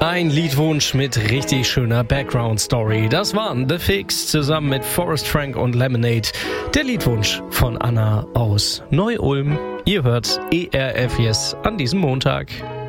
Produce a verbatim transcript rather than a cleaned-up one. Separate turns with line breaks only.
Ein Liedwunsch mit richtig schöner Background-Story. Das waren The Fix zusammen mit Forrest Frank und Lemonade. Der Liedwunsch von Anna aus Neu-Ulm. Ihr hört E R F Yes an diesem Montag.